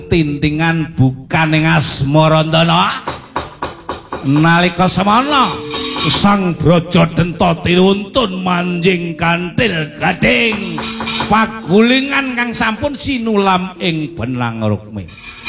tintingan bukan ing Asmarandana. Nalika semana sang Brajadenta tinuntun manjing kanthil gading pagulingan kang sampun sinulam ing benang rukmi.